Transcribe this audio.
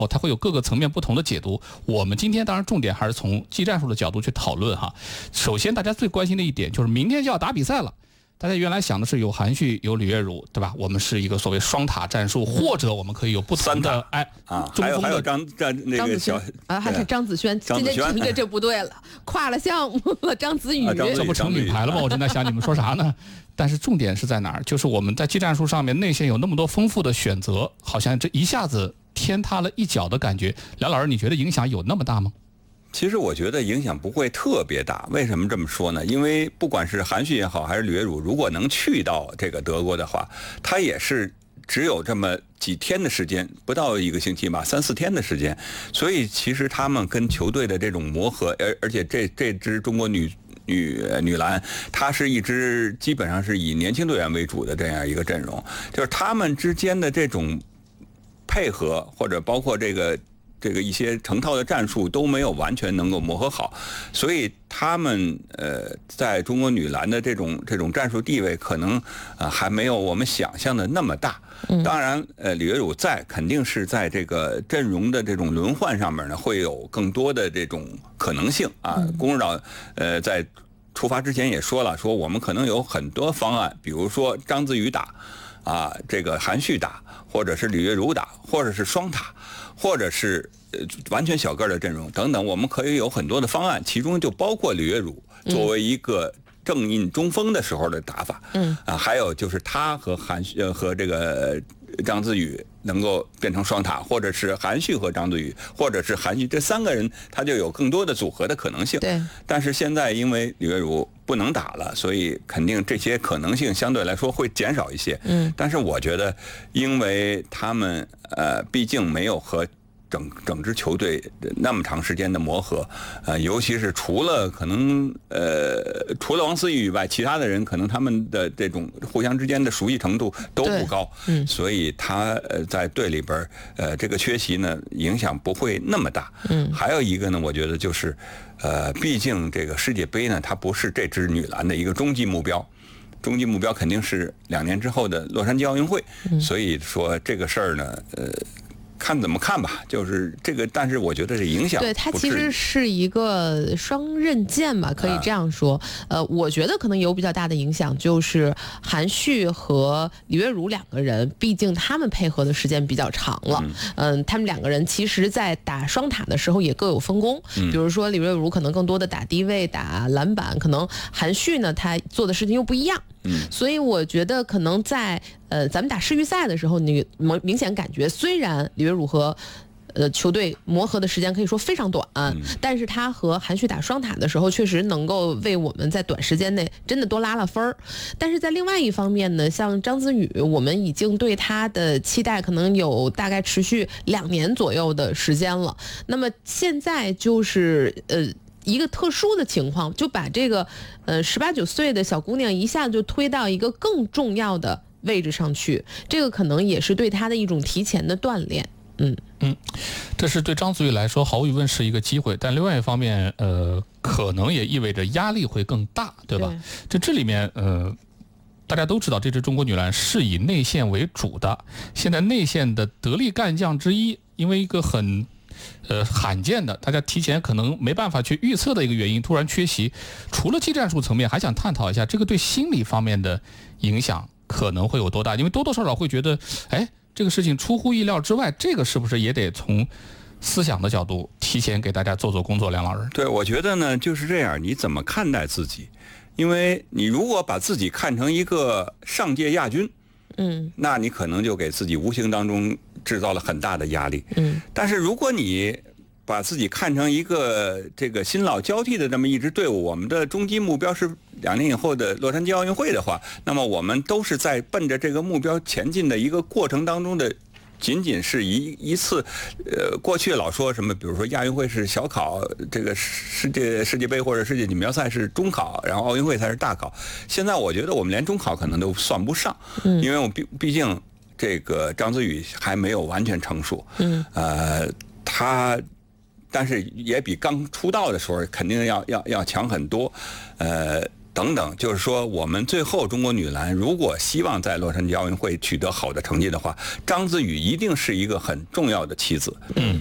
它会有各个层面不同的解读。我们今天当然重点还是从技战术的角度去讨论哈。首先，大家最关心的一点就是明天就要打比赛了。大家原来想的是有韩旭有李月儒，对吧？我们是一个所谓双塔战术，或者我们可以有不同的中锋的还有那个小还是张子萱，今天这不对了，跨了项目了，张子宇， 这不成女排了吗？我正在想你们说啥呢？但是重点是在哪儿？就是我们在技战术上面内线有那么多丰富的选择，好像这一下子天塌了一脚的感觉。梁老师，你觉得影响有那么大吗？ 其实我觉得影响不会特别大，为什么这么说呢？因为不管是韩旭也好，还是李月儒，如果能去到这个德国的话，他也是只有这么几天的时间，不到1个星期吧，3、4天的时间。所以其实他们跟球队的这种磨合，而且这支中国女篮，它是一支基本上是以年轻队员为主的这样一个阵容，就是他们之间的这种配合，或者包括这个一些成套的战术都没有完全能够磨合好，所以他们在中国女篮的这种战术地位可能还没有我们想象的那么大。当然李月儒肯定是在这个阵容的这种轮换上面呢，会有更多的这种可能性啊。龚指导在出发之前也说了，说我们可能有很多方案，比如说张子宇打这个韩旭打，或者是李月儒打，或者是双塔，或者是完全小个的阵容等等，我们可以有很多的方案，其中就包括李月儒作为一个正印中锋的时候的打法。还有就是他和和这个张子宇能够变成双塔，或者是韩旭和张子宇，或者是韩旭，这3个人他就有更多的组合的可能性。 对。 但是现在因为李月儒不能打了，所以肯定这些可能性相对来说会减少一些。但是我觉得，因为他们毕竟没有和整支球队那么长时间的磨合，尤其是除了王思雨以外，其他的人可能他们的这种互相之间的熟悉程度都不高，所以他在队里边这个缺席呢影响不会那么大。还有一个呢，我觉得就是毕竟这个世界杯呢，它不是这支女篮的一个终极目标。终极目标肯定是2年之后的洛杉矶奥运会，所以说这个事儿呢，看怎么看吧，就是这个，但是我觉得这影响对它其实是一个双刃剑吧，可以这样说。我觉得可能有比较大的影响，就是韩旭和李月儒2个人，毕竟他们配合的时间比较长了。他们2个人其实在打双塔的时候也各有分工，比如说李月儒可能更多的打低位、打篮板，可能韩旭呢他做的事情又不一样。所以我觉得可能在咱们打世预赛的时候，你明显感觉虽然李月儒和球队磨合的时间可以说非常短，但是他和韩旭打双塔的时候，确实能够为我们在短时间内真的多拉了分儿。但是在另外一方面呢，像张子宇，我们已经对他的期待可能有大概持续2年左右的时间了。那么现在就是一个特殊的情况，就把这个18、19岁的小姑娘一下就推到一个更重要的位置上去，这个可能也是对她的一种提前的锻炼。 这是对张子宇来说毫无疑问是一个机会，但另外一方面可能也意味着压力会更大，对吧？这里面大家都知道这支中国女篮是以内线为主的，现在内线的得力干将之一，因为一个很罕见的，大家提前可能没办法去预测的一个原因突然缺席，除了技战术层面，还想探讨一下这个对心理方面的影响可能会有多大？因为多多少少会觉得，这个事情出乎意料之外，这个是不是也得从思想的角度提前给大家做工作？梁老师， 对，我觉得呢就是这样，你怎么看待自己？因为你如果把自己看成一个上届亚军，那你可能就给自己无形当中制造了很大的压力。但是如果你把自己看成一个这个新老交替的这么一支队伍，我们的终极目标是2年以后的洛杉矶奥运会的话，那么我们都是在奔着这个目标前进的一个过程当中的，仅仅是一次，过去老说什么，比如说亚运会是小考，这个世界杯或者世界锦标赛是中考，然后奥运会才是大考。现在我觉得我们连中考可能都算不上，因为我毕竟这个张子宇还没有完全成熟，但是也比刚出道的时候肯定要强很多， 等等，就是说，我们最后中国女篮如果希望在洛杉矶奥运会取得好的成绩的话，章子怡一定是一个很重要的棋子。